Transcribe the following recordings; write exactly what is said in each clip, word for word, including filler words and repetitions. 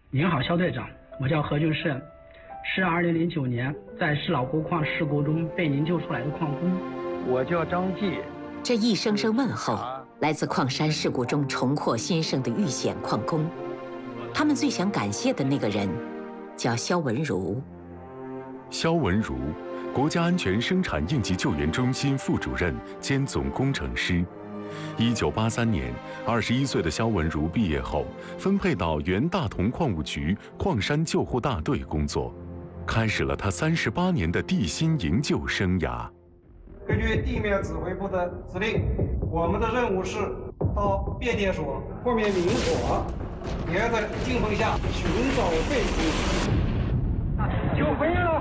您好，肖队长，我叫何俊胜，是二零零九年在石老湖矿事故中被您救出来的矿工。 我叫张继。 这一声声问候，来自矿山事故中重获新生的遇险矿工。他们最想感谢的那个人，叫肖文如。 肖文如，国家安全生产应急救援中心副主任兼总工程师。一九八三年，二十一岁的肖文如毕业后，分配到原大同矿务局矿山救护大队工作，开始了他三十八年的地心营救生涯。 根据地面指挥部的指令，我们的任务是到变电所后面明火，沿着径峰下寻找废品。救回了！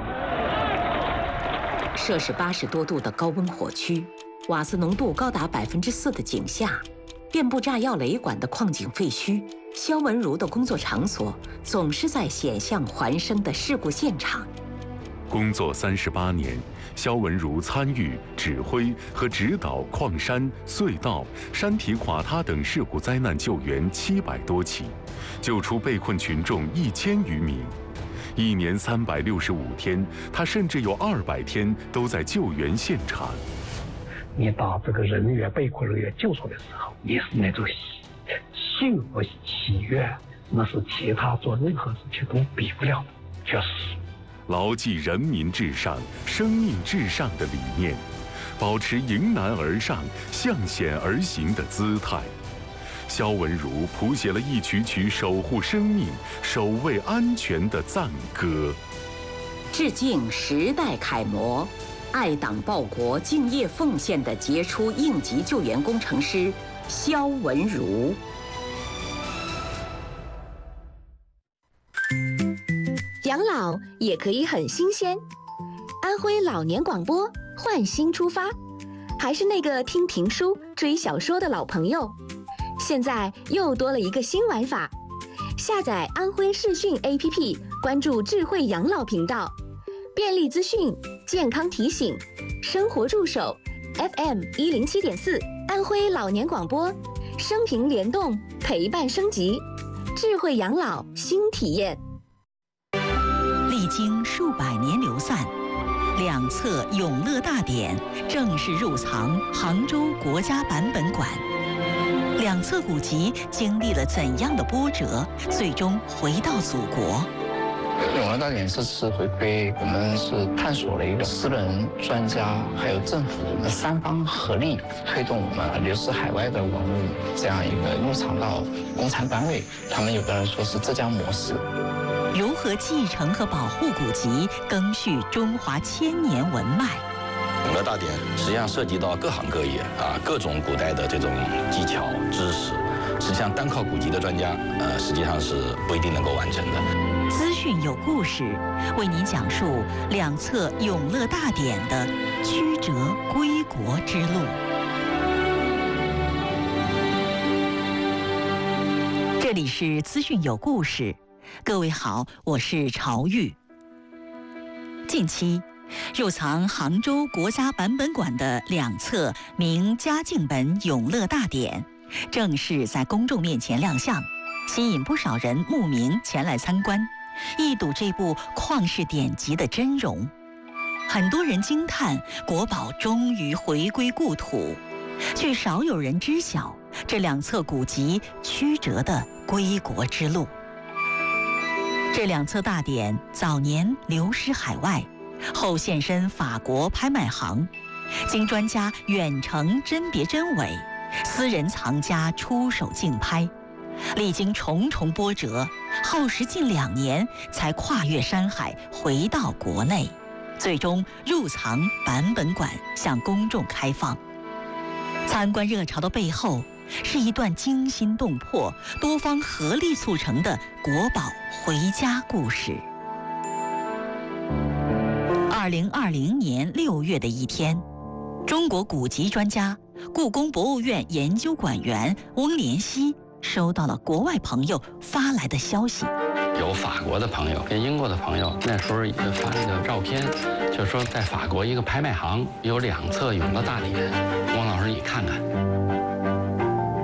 摄氏八十多度的高温火区，瓦斯浓度高达百分之四的井下，遍布炸药雷管的矿井废墟，肖文如的工作场所总是在险象环生的事故现场。 工作三十八年，肖文如参与、指挥和指导矿山、隧道、山体垮塌等事故灾难救援七百多起，救出被困群众一千余名。一年三百六十五天，他甚至有二百天都在救援现场。 你把这个人员被困人员救出来的时候，也是那种幸福喜悦，那是其他做任何事情都比不了的，确实。 牢记人民至上、生命至上的理念，保持迎难而上、向险而行的姿态。肖文如谱写了一曲曲守护生命、守卫安全的赞歌。 致敬时代楷模、爱党报国、敬业奉献的杰出应急救援工程师肖文如。 养老也可以很新鲜。安徽老年广播换新出发，还是那个听评书、追小说的老朋友。现在又多了一个新玩法，下载安徽视讯 A P P， 关注智慧养老频道，便利资讯、健康提醒、生活助手 F M 一零七点四，安徽老年广播，生平联动，陪伴升级，智慧养老新体验。 历经数百年流散，两侧永乐大典正式入藏杭州国家版本馆。两侧古籍经历了怎样的波折，最终回到祖国？ 永乐大典这次回归，我们是探索了一个私人、专家还有政府三方合力，推动我们流失海外的文物这样一个入藏到公产单位。他们有的人说是浙江模式。 如何继承和保护古籍，赓续中华千年文脉？ 永乐大典实际上涉及到各行各业啊，各种古代的这种技巧知识，实际上单靠古籍的专家，呃，实际上是不一定能够完成的。 资讯有故事，为您讲述两侧永乐大典的曲折归国之路。这里是资讯有故事，各位好，我是朝玉。近期入藏杭州国家版本馆的两册明嘉靖本永乐大典正式在公众面前亮相，吸引不少人慕名前来参观，一睹这部旷世典籍的真容。很多人惊叹国宝终于回归故土，却少有人知晓这两册古籍曲折的归国之路。这两册大典早年流失海外，后现身法国拍卖行，经专家远程甄别真伪，私人藏家出手竞拍，历经重重波折，耗时近两年才跨越山海回到国内，最终入藏版本馆向公众开放。参观热潮的背后，是一段惊心动魄、多方合力促成的国宝回家故事。二零二零年六月的一天，中国古籍专家、故宫博物院研究馆员翁连熙收到了国外朋友发来的消息。 有法国的朋友跟英国的朋友，那时候也发了个照片，就说在法国一个拍卖行有两册永乐大典，汪老师你看看。 如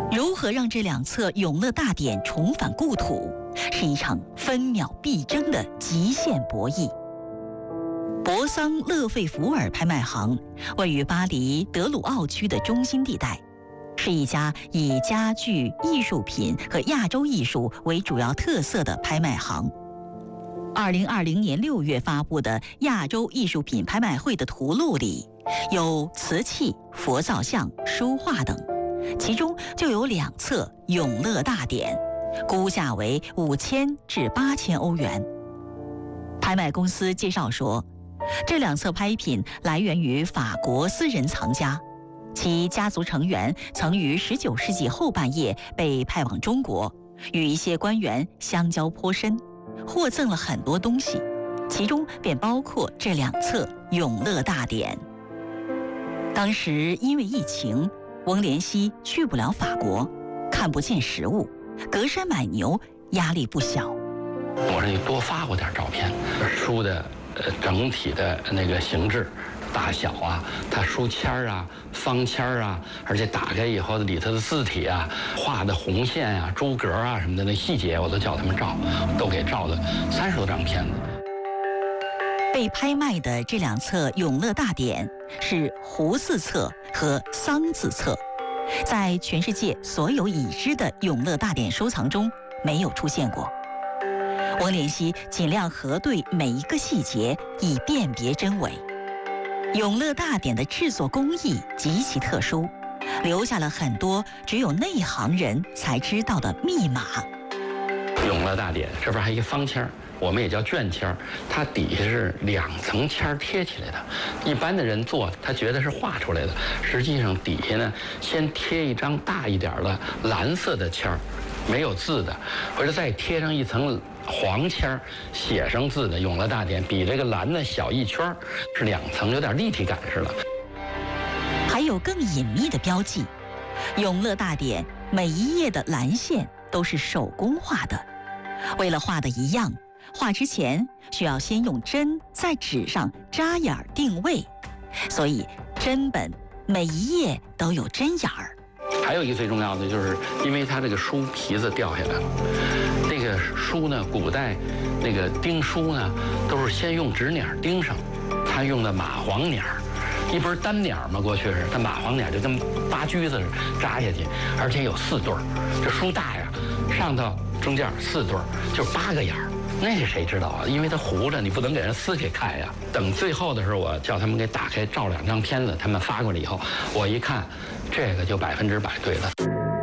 何让这两册《永乐大典》重返故土，是一场分秒必争的极限博弈。博桑勒费福尔拍卖行位于巴黎德鲁奥区的中心地带，是一家以家具、艺术品和亚洲艺术为主要特色的拍卖行。二零二零年六月发布的亚洲艺术品拍卖会的图录里，有瓷器、佛造像、书画等，其中就有两册《永乐大典》，估价为五千至八千欧元。拍卖公司介绍说，这两册拍品来源于法国私人藏家，其家族成员曾于十九世纪后半叶被派往中国，与一些官员相交颇深，获赠了很多东西，其中便包括这两册《永乐大典》。当时因为疫情，翁连熙去不了法国，看不见实物，隔山买牛，压力不小。 我这里多发过点照片，书的呃整体的那个形制、大小啊，它书签儿啊、方签儿啊，而且打开以后里头的字体啊、画的红线啊、珠格啊什么的那细节，我都叫他们照，都给照了三十多张片子。 被拍卖的这两册《永乐大典》是胡字册和桑字册，在全世界所有已知的《永乐大典》收藏中没有出现过。翁连熙尽量核对每一个细节，以辨别真伪。《永乐大典》的制作工艺极其特殊，留下了很多只有内行人才知道的密码。 永乐大典这边还有一个方签儿，我们也叫卷签儿，它底下是两层签儿贴起来的。一般的人做，他觉得是画出来的，实际上底下呢先贴一张大一点的蓝色的签儿，没有字的，或者再贴上一层黄签儿，写上字的《永乐大典》，比这个蓝的小一圈儿，是两层，有点立体感似的。 还有更隐秘的标记，《永乐大典》每一页的蓝线都是手工画的，为了画的一样，画之前需要先用针在纸上扎眼儿定位，所以针本每一页都有针眼儿。 还有一个最重要的，就是因为它这个书皮子掉下来了，这个书呢，古代那个钉书呢，都是先用纸捻钉上，他用的麻黄捻儿，一不是单捻嘛，过去是，它麻黄捻就跟八驹子扎下去，而且有四对儿，这书大呀，上头中间四对儿，就八个眼儿。那个谁知道啊？因为它糊着，你不能给人撕开看呀。等最后的时候，我叫他们给打开照两张片子，他们发过来以后，我一看，这个就百分之百对了。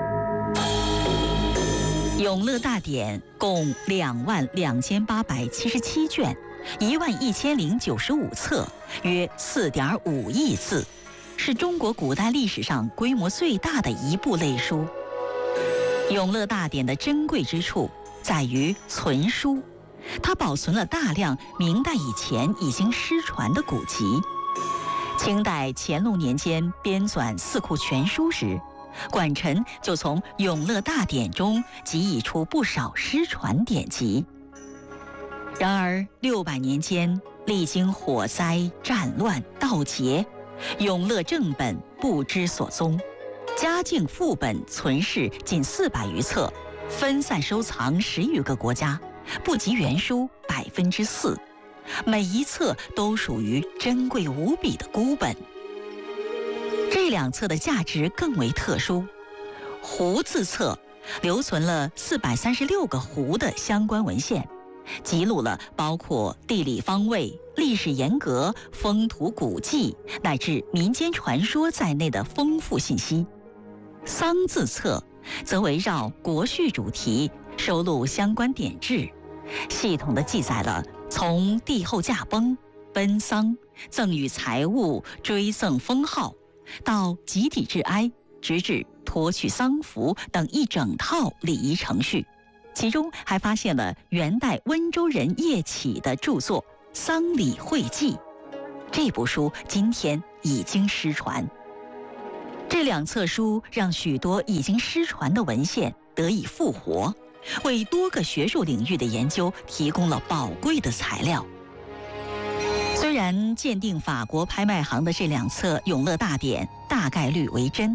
永乐大典共两万两千八百七十七卷，一万一千零九十五册，约四点五亿字，是中国古代历史上规模最大的一部类书。永乐大典的珍贵之处在于存书。它保存了大量明代以前已经失传的古籍。清代乾隆年间编纂《四库全书》时，管臣就从《永乐大典》中集译出不少失传典籍。然而六百年间，历经火灾、战乱、盗劫，永乐正本不知所踪，嘉靖副本存世仅四百余册，分散收藏十余个国家，不及原书百分之四，每一册都属于珍贵无比的孤本。这两册的价值更为特殊，胡字册留存了四百三十六个胡的相关文献，记录了包括地理方位、历史沿革、风土古迹乃至民间传说在内的丰富信息。桑字册则围绕国序主题，收录相关典制，系统地记载了从帝后驾崩、奔丧、赠予财物、追赠封号，到集体致哀，直至脱去丧服等一整套礼仪程序。其中还发现了元代温州人叶启的著作《丧礼会记》，这部书今天已经失传。这两册书让许多已经失传的文献得以复活，为多个学术领域的研究提供了宝贵的材料。虽然鉴定法国拍卖行的这两册《永乐大典》大概率为真，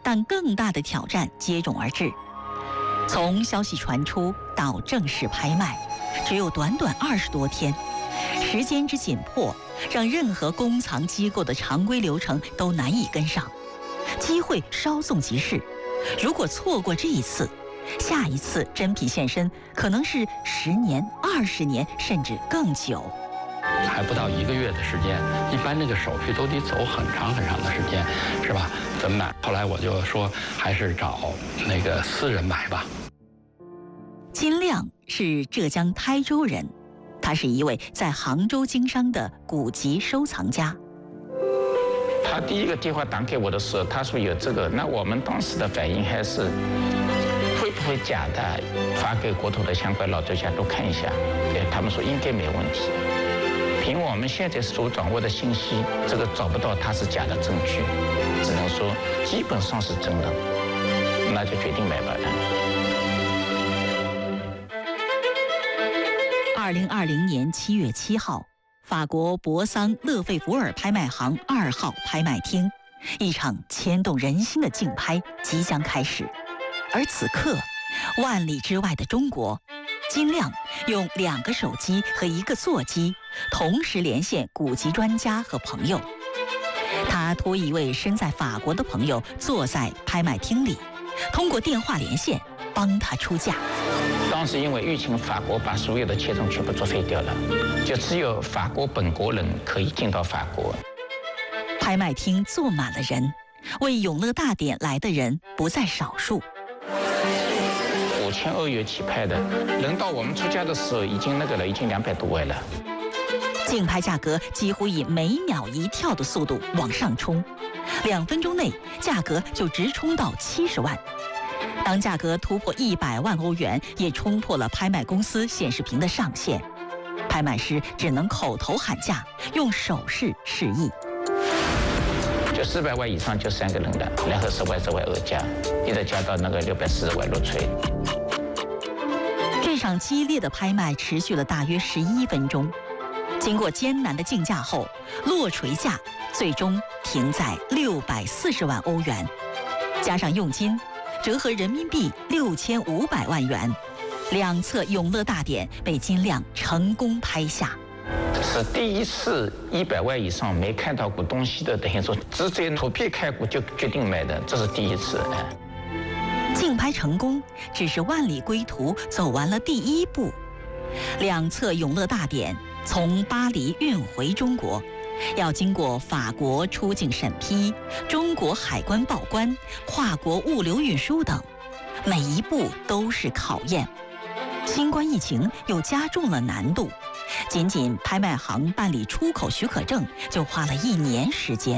但更大的挑战接踵而至。从消息传出到正式拍卖，只有短短二十多天，时间之紧迫，让任何公藏机构的常规流程都难以跟上。机会稍纵即逝，如果错过这一次，下一次珍品现身可能是十年、二十年，甚至更久。 还不到一个月的时间，一般这个手续都得走很长很长的时间，是吧？怎么买？后来我就说，还是找那个私人买吧。 金亮是浙江台州人，他是一位在杭州经商的古籍收藏家。 他第一个电话打给我的时候，他说有这个，那我们当时的反应还是会不会假的，发给国土的相关老专家都看一下。对，他们说应该没问题。凭我们现在所掌握的信息，这个找不到它是假的证据，只能说基本上是真的，那就决定买吧。 二零二零年七月七号，法国博桑勒费福尔拍卖行二号拍卖厅，一场牵动人心的竞拍即将开始。而此刻，万里之外的中国，金亮用两个手机和一个座机同时连线古籍专家和朋友。他托一位身在法国的朋友坐在拍卖厅里，通过电话连线帮他出价。 当时因为疫情，法国把所有的签证全部作废掉了，就只有法国本国人可以进到法国。 拍卖厅坐满了人，为永乐大典来的人不在少数。 五千欧元起拍的，轮到我们出价的时候，已经那个了，已经两百多万了。 竞拍价格几乎以每秒一跳的速度往上冲，两分钟内价格就直冲到七十万。当价格突破一百万欧元，也冲破了拍卖公司显示屏的上限。拍卖师只能口头喊价，用手势示意。 就四百万以上就三个人的，然后十万十万二加，一直加到那个六百四十万落锤。 这场激烈的拍卖持续了大约十一分钟，经过艰难的竞价后，落锤价最终停在六百四十万欧元，加上佣金，折合人民币六千五百万元。两侧永乐大典被金亮成功拍下。 是第一次一百万以上没看到过东西的，等于说直接图片看过就决定买的，这是第一次。哎， 竞拍成功只是万里归途走完了第一步。两侧永乐大典从巴黎运回中国，要经过法国出境审批、中国海关报关、跨国物流运输等，每一步都是考验。新冠疫情又加重了难度，仅仅拍卖行办理出口许可证就花了一年时间。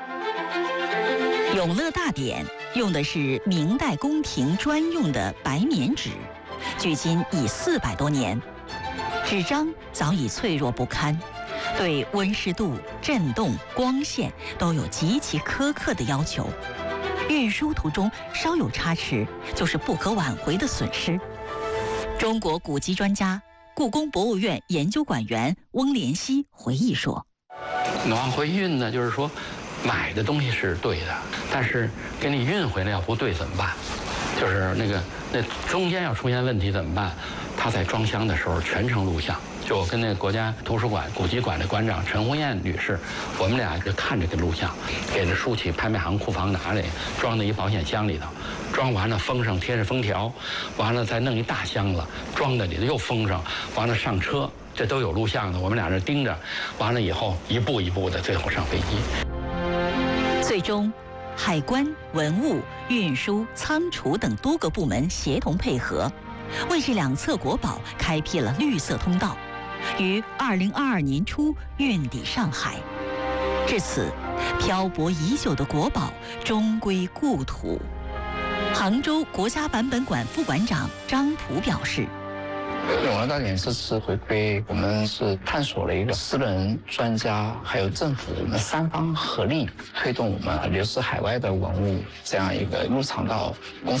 永乐大典用的是明代宫廷专用的白棉纸，距今已四百多年，纸张早已脆弱不堪，对温湿度、震动、光线都有极其苛刻的要求。运输途中稍有差池，就是不可挽回的损失。中国古籍专家、故宫博物院研究馆员翁连熙回忆说：“ 往回运呢，就是说，买的东西是对的，但是给你运回来要不对怎么办？就是那个那中间要出现问题怎么办？他在装箱的时候全程录像。就我跟那个国家图书馆古籍馆的馆长陈红艳女士，我们俩就看这个录像，给这书去拍卖行库房拿来，装在一保险箱里头。”装完了封上，贴上封条，完了再弄一大箱子装在里头，又封上，完了上车，这都有录像的。我们俩这盯着，完了以后一步一步的，最后上飞机。 最终，海关、文物、运输、仓储等多个部门协同配合，为这两侧国宝开辟了绿色通道，于二零二二年初运抵上海。至此，漂泊已久的国宝终归故土。杭州国家版本馆副馆长张普表示：“ 永乐大典这次回归，我们是探索了一个私人、专家还有政府，我们三方合力推动我们流失海外的文物这样一个入场到公